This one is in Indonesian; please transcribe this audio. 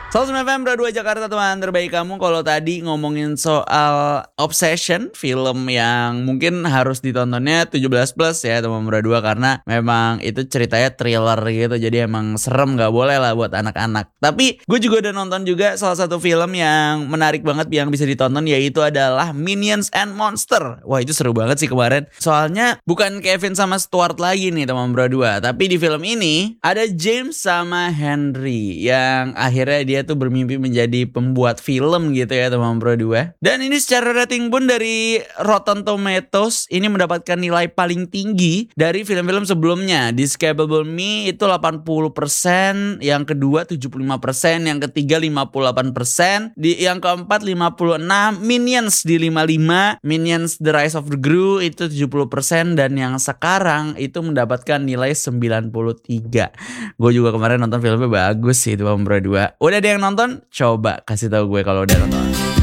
109 FM Bro 2 Jakarta, teman terbaik kamu. Kalau tadi ngomongin soal Obsession, film yang mungkin harus ditontonnya 17 plus ya teman Bro 2, karena memang itu ceritanya thriller gitu, jadi emang serem, gak boleh lah buat anak-anak. Tapi gue juga udah nonton juga salah satu film yang menarik banget yang bisa ditonton, yaitu adalah Minions and Monster. Wah, itu seru banget sih kemarin. Soalnya bukan Kevin sama Stuart lagi nih teman Bro 2, tapi di film ini ada James sama Henry yang akhirnya dia tuh bermimpi menjadi pembuat film gitu ya teman Bro 2. Dan ini secara rating pun dari Rotten Tomatoes ini mendapatkan nilai paling tinggi dari film-film sebelumnya. Despicable Me itu 80%, yang kedua 75%, yang ketiga 58%, yang keempat 56%, Minions di 55%, Minions The Rise of the Gru itu 70%, dan yang sekarang itu mendapatkan nilai 93%. Gue juga kemarin nonton filmnya, bagus sih teman Bro 2. Udah ada yang nonton? Coba kasih tahu gue kalau udah nonton.